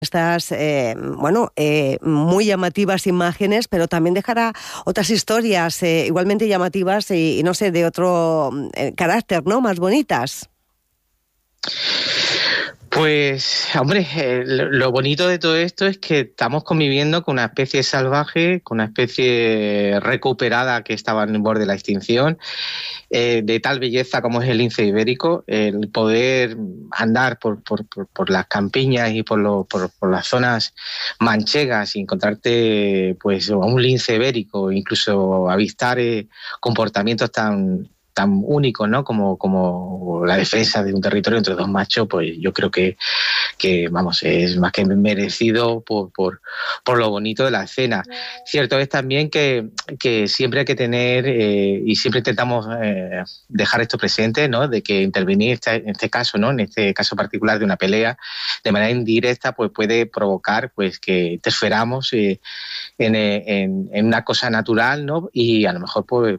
estas, muy llamativas imágenes, pero también dejará otras historias igualmente llamativas y no sé, de otro carácter, ¿no? Más bonitas. Pues, hombre, lo bonito de todo esto es que estamos conviviendo con una especie salvaje, con una especie recuperada que estaba en el borde de la extinción, de tal belleza como es el lince ibérico. El poder andar por las campiñas y por las zonas manchegas y encontrarte pues a un lince ibérico, incluso avistar comportamientos tan únicos, ¿no? Como la defensa de un territorio entre dos machos, pues yo creo que vamos, es más que merecido por lo bonito de la escena. Cierto es también que siempre hay que tener, y siempre intentamos dejar esto presente, ¿no? De que intervenir en este caso, ¿no? En este caso particular de una pelea, de manera indirecta, pues puede provocar pues que interferamos en una cosa natural, ¿no? Y a lo mejor pues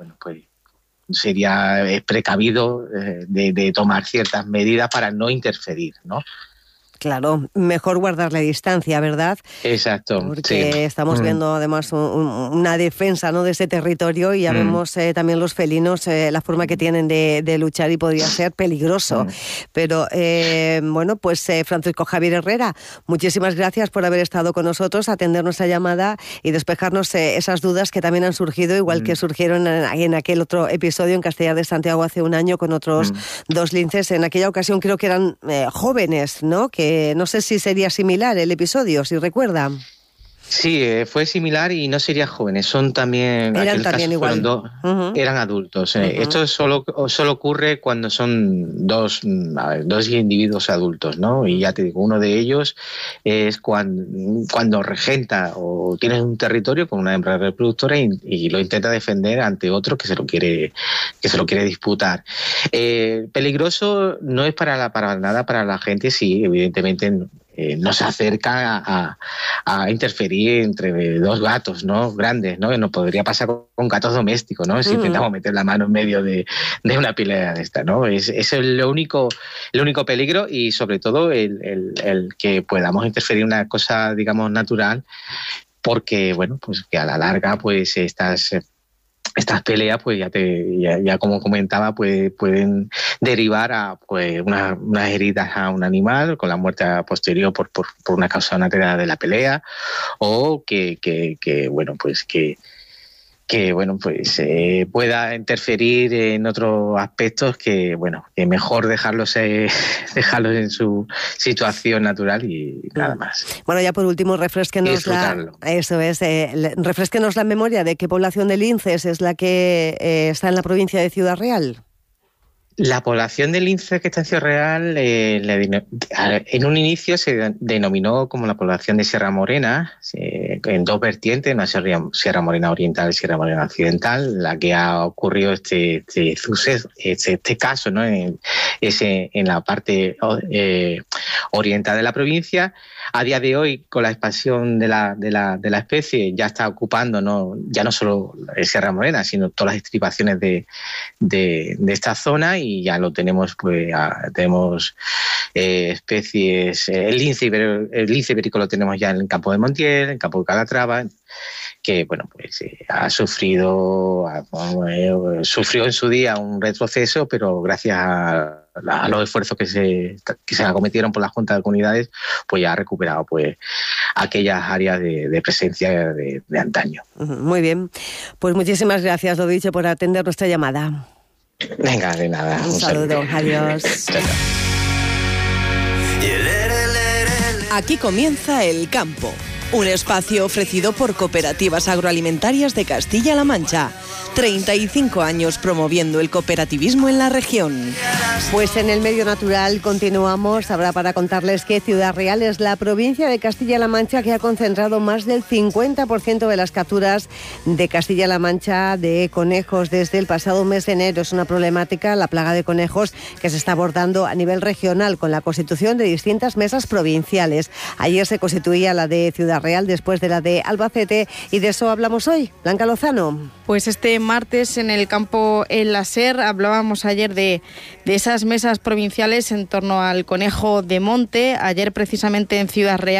sería precavido de tomar ciertas medidas para no interferir, ¿no? Claro, mejor guardar la distancia, ¿verdad? Exacto. Porque sí. estamos viendo además una defensa, ¿no?, de ese territorio, y ya vemos también los felinos, la forma que tienen de luchar, y podría ser peligroso. Pero Francisco Javier Herrera, muchísimas gracias por haber estado con nosotros, atender nuestra llamada y despejarnos esas dudas que también han surgido, igual que surgieron en aquel otro episodio en Castellar de Santiago hace un año con otros dos linces. En aquella ocasión creo que eran jóvenes, ¿no? Que no sé si sería similar el episodio, si recuerda. Sí, fue similar y no serían jóvenes, son también... Eran también igual. Eran adultos. Esto solo ocurre cuando son dos individuos adultos, ¿no? Y ya te digo, uno de ellos es cuando regenta o tiene un territorio con una hembra reproductora y lo intenta defender ante otro que se lo quiere disputar. Peligroso no es para nada para la gente, sí, evidentemente no se acerca a interferir entre dos gatos, ¿no?, grandes, ¿no? Que nos podría pasar con gatos domésticos, ¿no? Si intentamos meter la mano en medio de una pelea de esta, ¿no? Es el único peligro, y sobre todo el que podamos interferir en una cosa, digamos, natural, porque, bueno, pues que a la larga, pues estas peleas, pues ya como comentaba, pues pueden derivar a pues unas heridas a un animal con la muerte posterior por una causa natural de la pelea, o que pueda interferir en otros aspectos que mejor dejarlos en su situación natural y nada más. Bueno, ya por último, refrésquenos la memoria de qué población de linces es la que está en la provincia de Ciudad Real. La población de lince que está en Ciudad Real en un inicio se denominó como la población de Sierra Morena, en dos vertientes, una Sierra Morena Oriental y Sierra Morena Occidental. La que ha ocurrido este caso, ¿no?, es en la parte oriental de la provincia. A día de hoy, con la expansión de la especie, ya está ocupando ya no solo Sierra Morena, sino todas las estribaciones de esta zona, y ya lo tenemos, tenemos especies. El lince ibérico lo tenemos ya en el campo de Montiel, en campo de Calatrava, que sufrió en su día un retroceso, pero gracias a los esfuerzos que se acometieron por la Junta de Comunidades, pues ya ha recuperado aquellas áreas de presencia de antaño. Muy bien, pues muchísimas gracias, lo dicho, por atender nuestra llamada. Venga, de nada. Un saludo, adiós. Chao. Aquí comienza El Campo, un espacio ofrecido por Cooperativas Agroalimentarias de Castilla-La Mancha. 35 años promoviendo el cooperativismo en la región. Pues en el medio natural continuamos. Habrá para contarles que Ciudad Real es la provincia de Castilla-La Mancha que ha concentrado más del 50% de las capturas de Castilla-La Mancha de conejos desde el pasado mes de enero. Es una problemática, la plaga de conejos, que se está abordando a nivel regional con la constitución de distintas mesas provinciales. Ayer se constituía la de Ciudad Real después de la de Albacete, y de eso hablamos hoy. Blanca Lozano. Pues este martes en el campo en la SER. Hablábamos ayer de esas mesas provinciales en torno al conejo de monte. Ayer precisamente en Ciudad Real